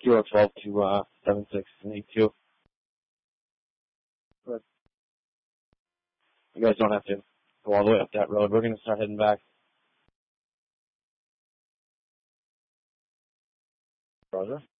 012 to 7682. But you guys don't have to go all the way up that road. We're going to start heading back. Roger.